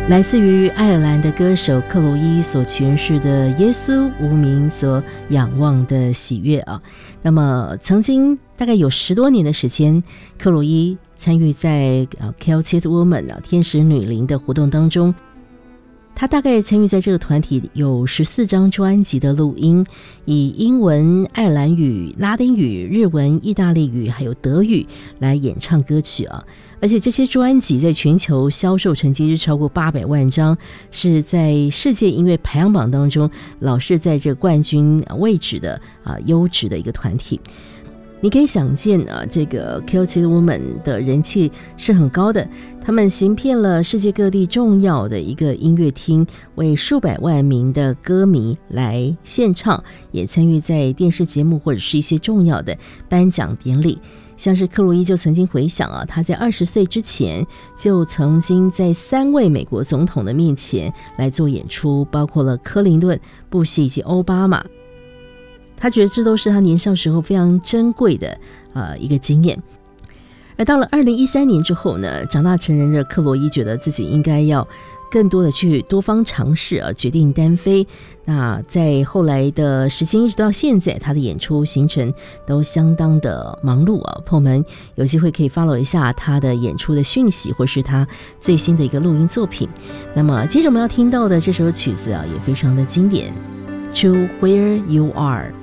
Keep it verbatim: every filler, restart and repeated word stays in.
来自于爱尔兰的歌手克洛伊所诠释的耶稣无名所仰望的喜悦啊。那么曾经大概有十多年的时间，克洛伊参与在 Celtic Woman 啊天使女灵的活动当中，他大概参与在这个团体有十四张专辑的录音，以英文、爱尔兰语、拉丁语、日文、意大利语还有德语来演唱歌曲啊。而且这些专辑在全球销售成绩是超过八百万张，是在世界音乐排行榜当中老是在这冠军位置的啊优质的一个团体。你可以想见啊，这个 Celtic Woman 的人气是很高的，他们行遍了世界各地重要的一个音乐厅，为数百万名的歌迷来献唱，也参与在电视节目或者是一些重要的颁奖典礼。像是克洛伊就曾经回想啊，他在二十岁之前就曾经在三位美国总统的面前来做演出，包括了克林顿、布希以及奥巴马。他觉得这都是他年少时候非常珍贵的呃一个经验。而到了二零一三年之后呢，长大成人的克洛伊觉得自己应该要更多的去多方尝试啊，决定单飞。那在后来的时间一直到现在，他的演出行程都相当的忙碌啊。朋友们有机会可以 follow 一下他的演出的讯息，或是他最新的一个录音作品。那么接着我们要听到的这首曲子啊，也非常的经典， To Where You Are。